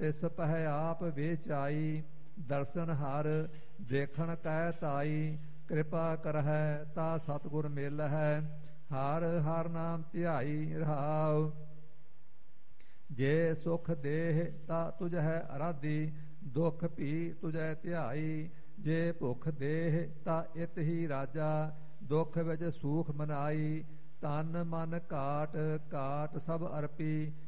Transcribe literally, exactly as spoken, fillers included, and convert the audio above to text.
ਤਿਸ ਪਹਿ ਆਪ ਵੇਚਾਈ, ਦਰਸ਼ਨ ਹਰ ਦੇਖਣ ਕੈ ਤਾਈ, ਕਿਰਪਾ ਕਰਹਿ ਤਾ ਸਤਿਗੁਰ ਮਿਲਹਿ, ਹਰ ਹਰ ਨਾਮ ਧਿਆਈ ਰਹਾਉ। ਜੇ ਸੁਖ ਦੇਹ ਤਾ ਤੁਝੈ ਅਰਾਧੀ, ਦੁਖ ਭੀ ਤੁਝੈ ਧਿਆਈ, ਜੇ ਭੁਖ ਦੇਹ ਤਾ ਇਤ ਹੀ ਰਾਜਾ, ਦੁਖ ਵਿੱਚ ਸੂਖ ਮਨਾਈ, ਤਨ ਮਨ ਘਾਟ ਘਾਟ ਸਭ ਅਰਪੀ,